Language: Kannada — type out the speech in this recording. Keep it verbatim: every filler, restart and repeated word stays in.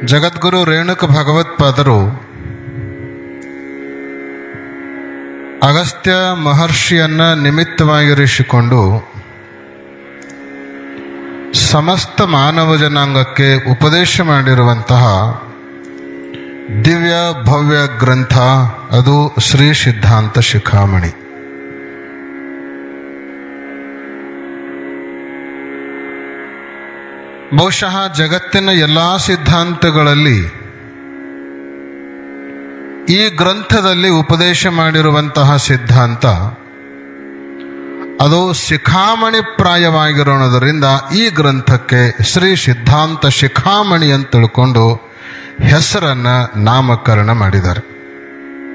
ಜಗದ್ಗುರು ರೇಣುಕ ಭಗವತ್ಪಾದರು ಅಗಸ್ತ್ಯ ಮಹರ್ಷಿಯನ್ನ ನಿಮಿತ್ತವಾಗಿರಿಸಿಕೊಂಡು ಸಮಸ್ತ ಮಾನವ ಜನಾಂಗಕ್ಕೆ ಉಪದೇಶ ಮಾಡಿರುವಂತಹ ದಿವ್ಯ ಭವ್ಯ ಗ್ರಂಥ ಅದು ಶ್ರೀ ಸಿದ್ಧಾಂತ ಶಿಖಾಮಣಿ. ಬಹುಶಃ ಜಗತ್ತಿನ ಎಲ್ಲಾ ಸಿದ್ಧಾಂತಗಳಲ್ಲಿ ಈ ಗ್ರಂಥದಲ್ಲಿ ಉಪದೇಶ ಮಾಡಿರುವಂತಹ ಸಿದ್ಧಾಂತ ಅದು ಶಿಖಾಮಣಿ ಪ್ರಾಯವಾಗಿರೋಣದರಿಂದ ಈ ಗ್ರಂಥಕ್ಕೆ ಶ್ರೀ ಸಿದ್ಧಾಂತ ಶಿಖಾಮಣಿ ಅಂತ ತಿಳ್ಕೊಂಡು ಹೆಸರನ್ನ ನಾಮಕರಣ ಮಾಡಿದ್ದಾರೆ.